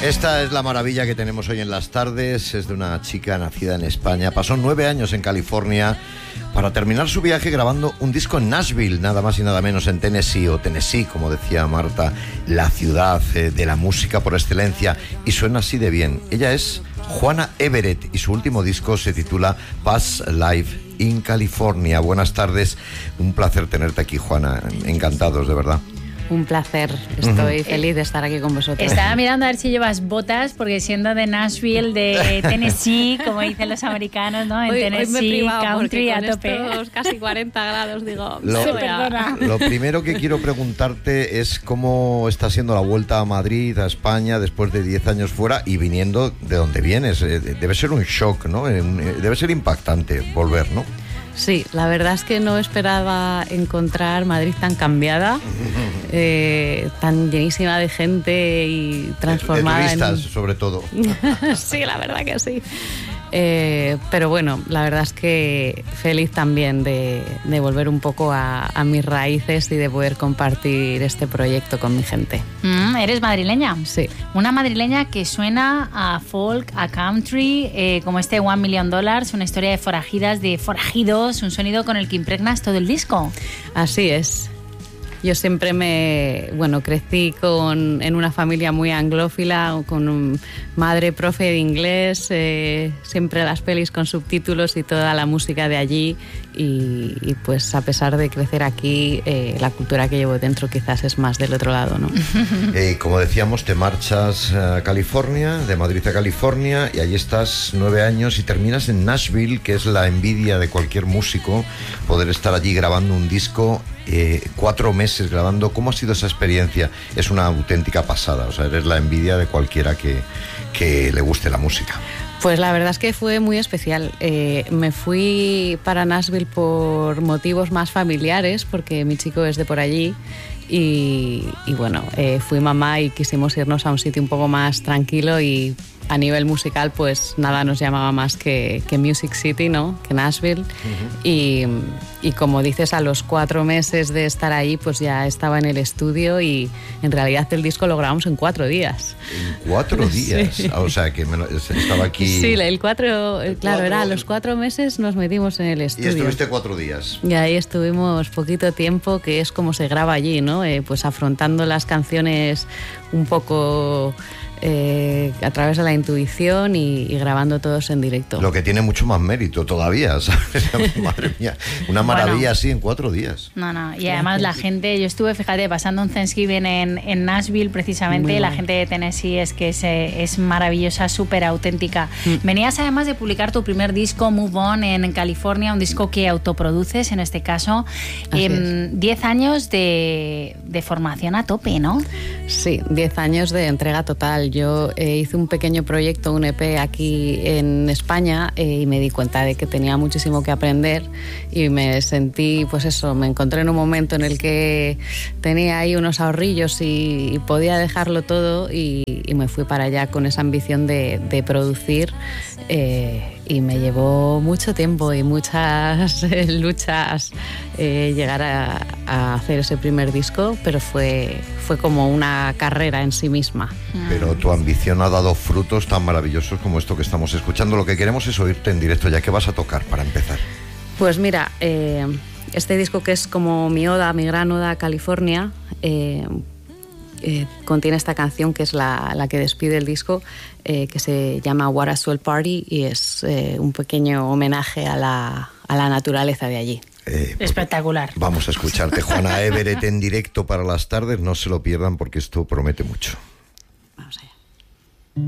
Esta es la maravilla que tenemos hoy en las tardes. Es de una chica nacida en España. Pasó 9 años en California para terminar su viaje grabando un disco en Nashville, nada más y nada menos, en Tennessee, o Tennessee, como decía Marta, la ciudad de la música por excelencia. Y suena así de bien. Ella es Juana Everett y su último disco se titula Past Life in California. Buenas tardes. Un placer tenerte aquí, Juana. Encantados, de verdad. Un placer, estoy feliz de estar aquí con vosotros. Estaba mirando a ver si llevas botas, porque siendo de Nashville, de Tennessee, como dicen los americanos, ¿no? En Tennessee, country a tope. Estos casi 40 grados, digo, Lo primero que quiero preguntarte es cómo está siendo la vuelta a Madrid, a España, después de 10 años fuera y viniendo de donde vienes. Debe ser un shock, ¿no? Debe ser impactante volver, ¿no? Sí, la verdad es que no esperaba encontrar Madrid tan cambiada, tan llenísima de gente y transformada de turistas, sobre todo. Sí, la verdad que sí. Pero bueno, la verdad es que feliz también de volver un poco a mis raíces y de poder compartir este proyecto con mi gente. ¿Eres madrileña? Sí. Una madrileña que suena a folk, a country, como este $1 Million, una historia de forajidas, de forajidos, un sonido con el que impregnas todo el disco. Así es. Yo siempre crecí en una familia muy anglófila, con madre profe de inglés, siempre las pelis con subtítulos y toda la música de allí. Y pues a pesar de crecer aquí, la cultura que llevo dentro quizás es más del otro lado, ¿no? Como decíamos, te marchas a California, de Madrid a California, y allí estás 9 años y terminas en Nashville, que es la envidia de cualquier músico, poder estar allí grabando un disco. 4 meses grabando. ¿Cómo ha sido esa experiencia? Es una auténtica pasada, o sea, eres la envidia de cualquiera que le guste la música. Pues la verdad es que fue muy especial. Me fui para Nashville por motivos más familiares, porque mi chico es de por allí. Y fui mamá y quisimos irnos a un sitio un poco más tranquilo, y a nivel musical pues nada nos llamaba más que Music City, ¿no? Que Nashville. Y como dices, a los 4 meses de estar ahí pues ya estaba en el estudio, y en realidad el disco lo grabamos en 4 días. ¿En 4 días? Sí. O sea, que estaba aquí... Sí, era a los 4 meses nos metimos en el estudio. Y estuviste 4 días. Y ahí estuvimos poquito tiempo, que es como se graba allí, ¿no? Pues afrontando las canciones un poco... a través de la intuición y grabando todos en directo. Lo que tiene mucho más mérito todavía, ¿sabes? Madre mía, una maravilla así en 4 días. No, y además la gente, yo estuve, fíjate, pasando un Thanksgiving en Nashville precisamente, la gente de Tennessee es maravillosa, súper auténtica. Venías además de publicar tu primer disco, Move On, en California, un disco que autoproduces en este caso. 10 años de formación a tope, ¿no? Sí, 10 años de entrega total. Yo hice un pequeño proyecto, un EP aquí en España, y me di cuenta de que tenía muchísimo que aprender, y me sentí, me encontré en un momento en el que tenía ahí unos ahorrillos y podía dejarlo todo, y me fui para allá con esa ambición de producir, y me llevó mucho tiempo y muchas luchas llegar a hacer ese primer disco, pero fue como una carrera en sí misma. Pero tu ambición ha dado frutos tan maravillosos como esto que estamos escuchando. Lo que queremos es oírte en directo. ¿Ya qué vas a tocar para empezar? Pues mira, este disco, que es como mi gran oda a California, contiene esta canción que es la que despide el disco, que se llama What a Swell Party, y es un pequeño homenaje a la naturaleza de allí. Espectacular. Vamos a escucharte, Juana Everett, en directo para las tardes. No se lo pierdan, porque esto promete mucho.